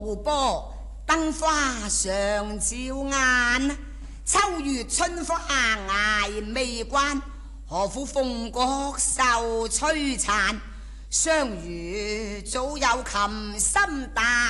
湖波燈花常照眼，秋月春花捱未慣，何苦鳳閣受摧殘？相如早有琴心彈。